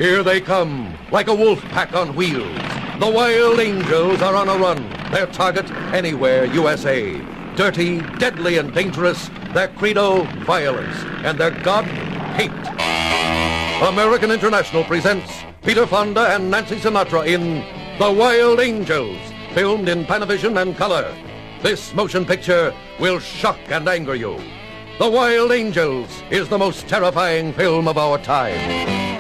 Here they come, like a wolf pack on wheels. The Wild Angels are on a run. Their target, anywhere, USA. Dirty, deadly, and dangerous. Their credo, violence. And their god, hate. American International presents Peter Fonda and Nancy Sinatra in The Wild Angels, filmed in Panavision and color. This motion picture will shock and anger you. The Wild Angels is the most terrifying film of our time.